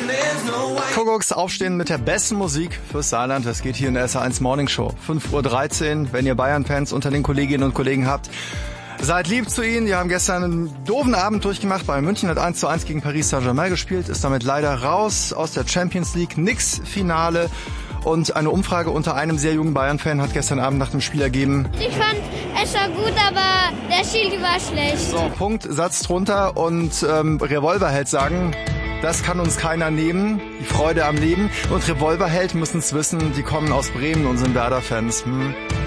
Kuckucks aufstehen mit der besten Musik fürs Saarland. Das geht hier in der SR1 Morning Show. 5:13 Uhr, wenn ihr Bayern-Fans unter den Kolleginnen und Kollegen habt. Seid lieb zu ihnen. Die haben gestern einen doofen Abend durchgemacht. Bayern München hat 1:1 gegen Paris Saint-Germain gespielt, ist damit leider raus aus der Champions League. Nix Finale. Und eine Umfrage unter einem sehr jungen Bayern-Fan hat gestern Abend nach dem Spiel ergeben: Ich fand, es war gut, aber der Schiri war schlecht. So, Punkt, Satz drunter. Und Revolverheld sagen, das kann uns keiner nehmen. Die Freude am Leben. Und Revolverheld müssen es wissen, die kommen aus Bremen und sind Werder-Fans.